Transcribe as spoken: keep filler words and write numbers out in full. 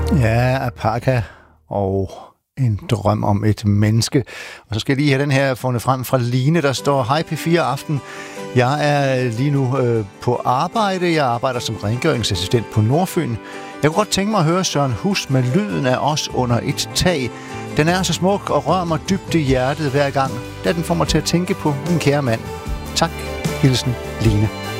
Ja, Apaka og en drøm om et menneske. Og så skal jeg lige have den her fundet frem fra Line, der står: Hej P fire Aften. Jeg er lige nu øh, på arbejde. Jeg arbejder som rengøringsassistent på Nordfyn. Jeg kunne godt tænke mig at høre Søren Hus med Lyden af os under et tag. Den er så smuk og rører mig dybt i hjertet hver gang, da den får mig til at tænke på min kære mand. Tak. Hilsen, Line.